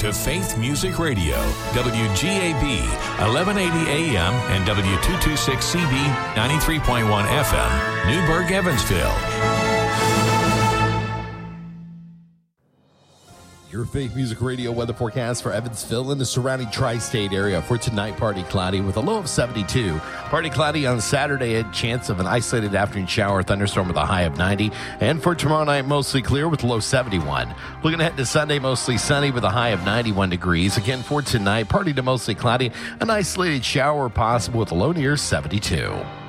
to Faith Music Radio, WGAB, 1180 AM and W226CB, 93.1 FM, Newburgh, Evansville. Your Faith Music Radio weather forecast for Evansville and the surrounding tri-state area. For tonight, partly cloudy with a low of 72. Partly cloudy on Saturday, a chance of an isolated afternoon shower, thunderstorm with a high of 90. And for tomorrow night, mostly clear with a low 71. Looking ahead to Sunday, mostly sunny with a high of 91 degrees. Again, for tonight, partly to mostly cloudy, an isolated shower possible with a low near 72.